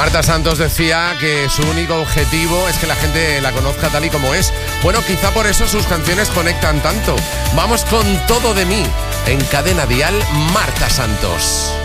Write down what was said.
Marta Santos decía que su único objetivo es que la gente la conozca tal y como es. Bueno, quizá por eso sus canciones conectan tanto. Vamos con Todo de mí. En Cadena Dial, Marta Santos.